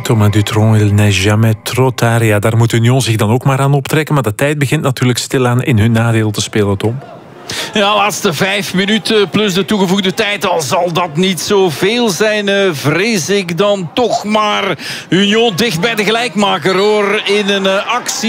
Thomas Dutronc, il n'est jamais trop tard. Ja, daar moet Union zich dan ook maar aan optrekken. Maar de tijd begint natuurlijk stilaan in hun nadeel te spelen, Tom. Ja, laatste 5 minuten plus de toegevoegde tijd. Al zal dat niet zoveel zijn, vrees ik dan toch. Maar Union dicht bij de gelijkmaker, hoor. In een actie